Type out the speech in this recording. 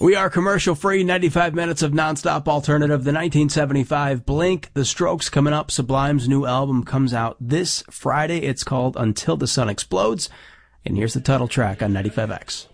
We are commercial-free, 95 minutes of nonstop alternative. The 1975 Blink, The Strokes coming up. Sublime's new album comes out this Friday. It's called Until the Sun Explodes. And here's the title track on 95X.